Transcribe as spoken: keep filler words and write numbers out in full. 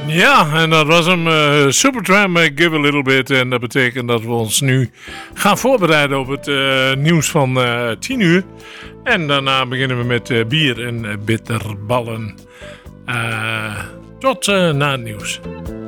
Ja, en dat was hem. Uh, Supertramp, uh, Give a Little Bit. En dat betekent dat we ons nu gaan voorbereiden op het uh, nieuws van uh, tien uur. En daarna beginnen we met uh, bier en uh, bitterballen. Uh, tot uh, na het nieuws.